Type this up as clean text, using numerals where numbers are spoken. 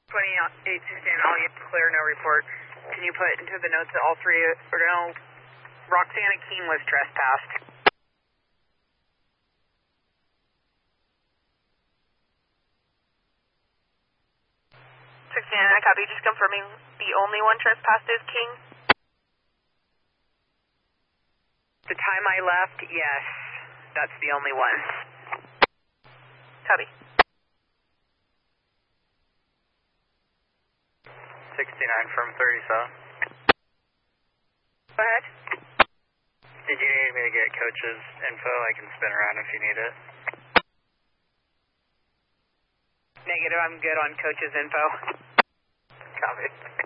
2816, all you clear, no report. Can you put into the notes that all three, or no, Roxanna Keene was trespassed? 69, I copy. Just confirming the only one trespassed is King? The time I left, yes. That's the only one. Copy. 69 from 37. Go ahead. Did you need me to get Coach's info? I can spin around if you need it. Negative, I'm good on Coach's info. Copy.